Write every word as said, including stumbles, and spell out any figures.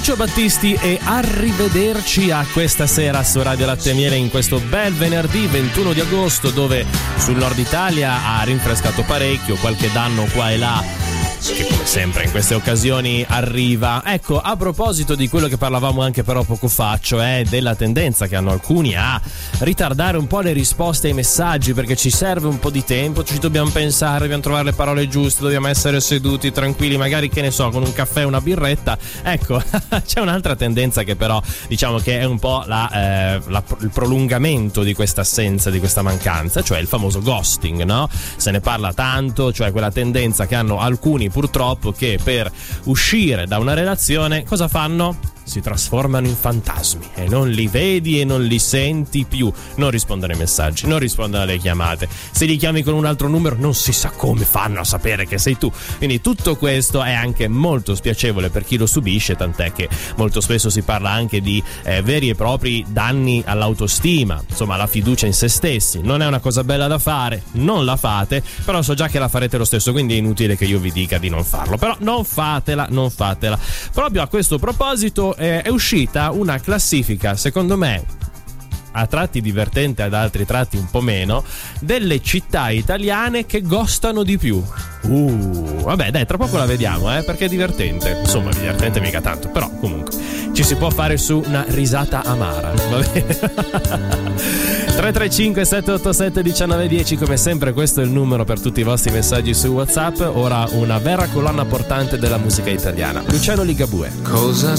Lucio Battisti e arrivederci a questa sera su Radio Latte e Miele in questo bel venerdì ventuno di agosto, dove sul nord Italia ha rinfrescato parecchio, qualche danno qua e là che come sempre in queste occasioni arriva. Ecco, a proposito di quello che parlavamo anche però poco fa, cioè della tendenza che hanno alcuni a ritardare un po' le risposte ai messaggi perché ci serve un po' di tempo, ci dobbiamo pensare, dobbiamo trovare le parole giuste, dobbiamo essere seduti tranquilli, magari che ne so, con un caffè e una birretta. Ecco, c'è un'altra tendenza che però diciamo che è un po' la, eh, la, il prolungamento di questa assenza, di questa mancanza, cioè il famoso ghosting, no? Se ne parla tanto, cioè quella tendenza che hanno alcuni purtroppo che per uscire da una relazione cosa fanno? Si trasformano in fantasmi e non li vedi e non li senti più, non rispondono ai messaggi, non rispondono alle chiamate, se li chiami con un altro numero non si sa come fanno a sapere che sei tu. Quindi tutto questo è anche molto spiacevole per chi lo subisce, tant'è che molto spesso si parla anche di eh, veri e propri danni all'autostima, insomma alla fiducia in se stessi. Non è una cosa bella da fare, non la fate, però so già che la farete lo stesso, quindi è inutile che io vi dica di non farlo, però non fatela, non fatela. Proprio a questo proposito è uscita una classifica, secondo me a tratti divertente, ad altri tratti un po' meno, delle città italiane che ghostano di più. Uh, vabbè dai, tra poco la vediamo, eh, perché è divertente. Insomma, divertente mica tanto, però comunque ci si può fare su una risata amara, va bene? tre tre cinque sette otto sette uno nove uno zero, come sempre questo è il numero per tutti i vostri messaggi su WhatsApp. Ora una vera colonna portante della musica italiana, Luciano Ligabue. Cosa